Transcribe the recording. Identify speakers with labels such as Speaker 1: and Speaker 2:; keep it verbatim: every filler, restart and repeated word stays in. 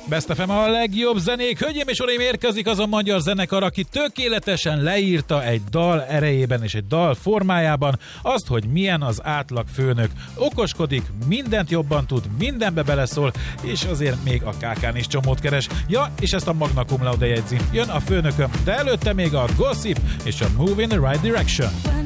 Speaker 1: Best ef em a legjobb zenék. Hölgyeim és uraim, érkezik az a magyar zenekar, aki tökéletesen leírta egy dal erejében és egy dal formájában azt, hogy milyen az átlag főnök. Okoskodik, mindent jobban tud, mindenbe beleszól, és azért még a kákán is csomót keres. Ja, és ezt a Magna Cum Laude jegyzi. Jön a főnököm, de előtte még a Gossip és a Move in the Right Direction.